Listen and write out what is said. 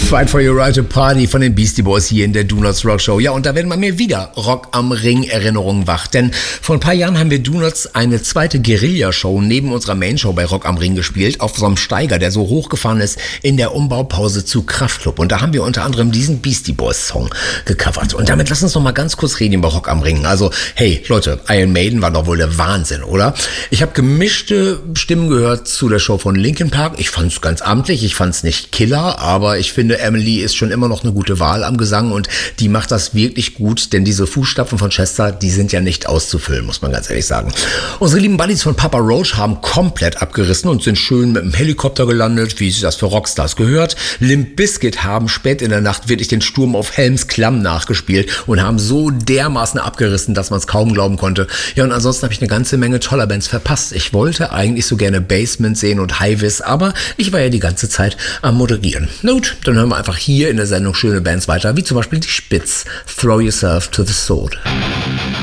Fight for Your Right to Party von den Beastie Boys hier in der Do Nots Rock Show. Ja, und da werden bei mir wieder Rock am Ring Erinnerungen wach. Denn vor ein paar Jahren haben wir Do Nots eine zweite Guerilla-Show neben unserer Main-Show bei Rock am Ring gespielt, auf so einem Steiger, der so hochgefahren ist in der Umbaupause zu Kraftklub. Und da haben wir unter anderem diesen Beastie Boys Song gecovert. Und damit lass uns noch mal ganz kurz reden über Rock am Ring. Also, hey, Leute, Iron Maiden war doch wohl der Wahnsinn, oder? Ich habe gemischte Stimmen gehört zu der Show von Linkin Park. Ich fand's ganz amtlich, ich fand's nicht Killer, aber ich finde, Emily ist schon immer noch eine gute Wahl am Gesang und die macht das wirklich gut, denn diese Fußstapfen von Chester, die sind ja nicht auszufüllen, muss man ganz ehrlich sagen. Unsere lieben Buddies von Papa Roach haben komplett abgerissen und sind schön mit dem Helikopter gelandet, wie sich das für Rockstars gehört. Limp Bizkit haben spät in der Nacht wirklich den Sturm auf Helms Klamm nachgespielt und haben so dermaßen abgerissen, dass man es kaum glauben konnte. Ja, und ansonsten habe ich eine ganze Menge toller Bands verpasst. Ich wollte eigentlich so gerne Basement sehen und Highvis, aber ich war ja die ganze Zeit am Moderieren. Na gut, dann hören wir einfach hier in der Sendung schöne Bands weiter, wie zum Beispiel die Spitz, Throw Yourself to the Sword.